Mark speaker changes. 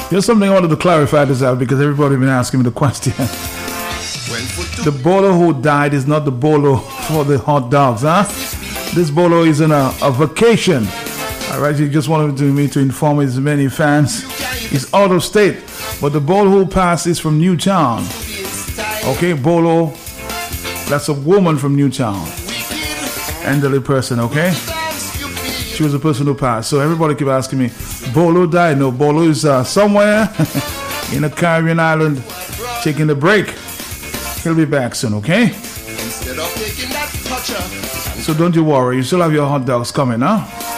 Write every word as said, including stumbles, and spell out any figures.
Speaker 1: There's something I wanted to clarify this out because everybody been asking me the question. The bolo who died is not the bolo for the hot dogs, huh? This bolo is on a, a vacation. All right, he just wanted to, me to inform his many fans. He's out of state, but the bolo who passed is from Newtown. Okay, bolo, that's a woman from Newtown. Elderly person, okay? She was a person who passed. So everybody keep asking me, bolo died? No, bolo is uh, somewhere in a Caribbean island taking a break. He'll be back soon, okay? So don't you worry, you still have your hot dogs coming, huh?